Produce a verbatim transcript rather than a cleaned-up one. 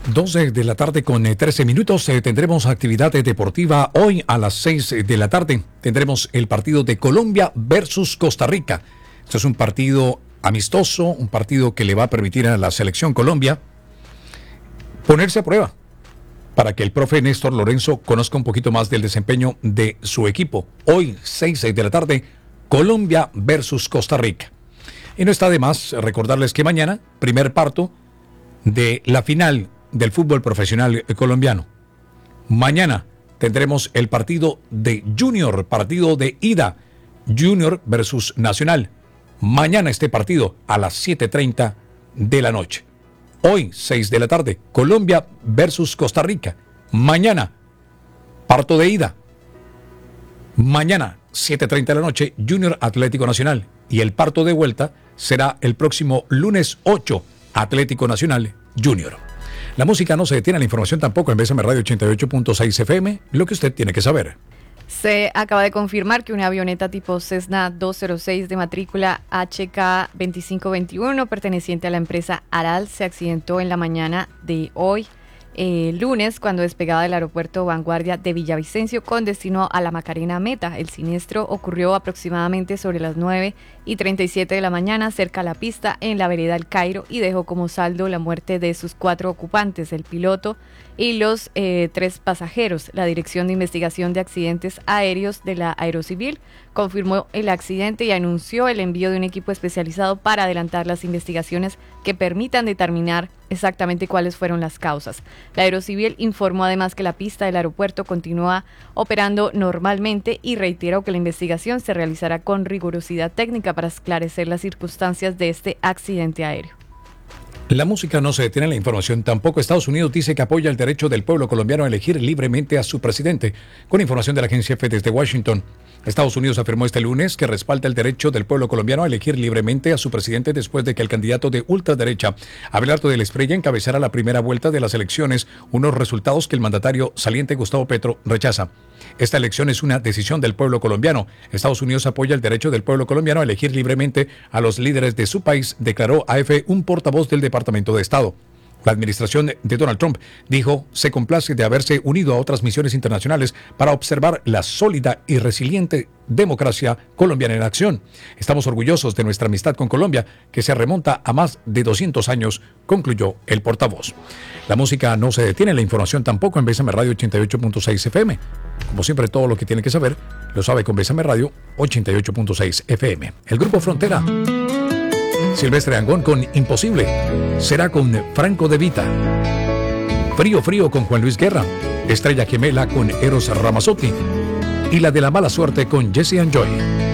doce de la tarde con trece minutos. Eh, tendremos actividad deportiva hoy a las seis de la tarde. Tendremos el partido de Colombia versus Costa Rica. Esto es un partido amistoso, un partido que le va a permitir a la selección Colombia ponerse a prueba para que el profe Néstor Lorenzo conozca un poquito más del desempeño de su equipo. Hoy, seis de la tarde, Colombia versus Costa Rica. Y no está de más recordarles que mañana, primer parto de la final del fútbol profesional colombiano. Mañana tendremos el partido de Junior, partido de ida, Junior versus Nacional. Mañana este partido a las siete y media de la noche. Hoy, seis de la tarde, Colombia versus Costa Rica. Mañana, parto de ida. Mañana, siete y media de la noche, Junior Atlético Nacional. Y el parto de vuelta será el próximo lunes ocho, Atlético Nacional Junior. La música no se detiene, la información tampoco en B S M Radio ochenta y ocho punto seis F M, lo que usted tiene que saber. Se acaba de confirmar que una avioneta tipo Cessna doscientos seis de matrícula H K veinticinco veintiuno perteneciente a la empresa Aral se accidentó en la mañana de hoy, eh, lunes, cuando despegaba del aeropuerto Vanguardia de Villavicencio con destino a la Macarena Meta. El siniestro ocurrió aproximadamente sobre las nueve y treinta y siete de la mañana cerca a la pista en la vereda El Cairo y dejó como saldo la muerte de sus cuatro ocupantes, el piloto y los eh, tres pasajeros. La Dirección de Investigación de Accidentes Aéreos de la Aerocivil confirmó el accidente y anunció el envío de un equipo especializado para adelantar las investigaciones que permitan determinar exactamente cuáles fueron las causas. La Aerocivil informó además que la pista del aeropuerto continúa operando normalmente y reiteró que la investigación se realizará con rigurosidad técnica para esclarecer las circunstancias de este accidente aéreo. La música no se detiene, la información tampoco. Estados Unidos dice que apoya el derecho del pueblo colombiano a elegir libremente a su presidente. Con información de la agencia F desde Washington, Estados Unidos afirmó este lunes que respalda el derecho del pueblo colombiano a elegir libremente a su presidente después de que el candidato de ultraderecha, Abelardo de la Espriella, encabezara la primera vuelta de las elecciones, unos resultados que el mandatario saliente Gustavo Petro rechaza. Esta elección es una decisión del pueblo colombiano. Estados Unidos apoya el derecho del pueblo colombiano a elegir libremente a los líderes de su país, declaró A F un portavoz del Departamento de Estado. La administración de Donald Trump dijo se complace de haberse unido a otras misiones internacionales para observar la sólida y resiliente democracia colombiana en acción. Estamos orgullosos de nuestra amistad con Colombia, que se remonta a más de doscientos años, concluyó el portavoz. La música no se detiene, la información tampoco en B S M Radio ochenta y ocho punto seis F M. Como siempre, todo lo que tiene que saber lo sabe con B S M Radio ochenta y ocho punto seis F M. El Grupo Frontera. Silvestre Angón con Imposible. Será con Franco De Vita. Frío Frío con Juan Luis Guerra. Estrella Gemela con Eros Ramazzotti. Y la de la mala suerte con Jesse and Joy.